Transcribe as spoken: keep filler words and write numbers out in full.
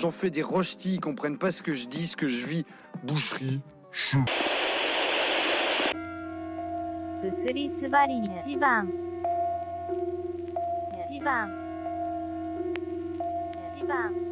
J'en fais des rostis, ils comprennent pas ce que je dis, ce que je vis. Boucherie. ブスリスバリ一番一番一番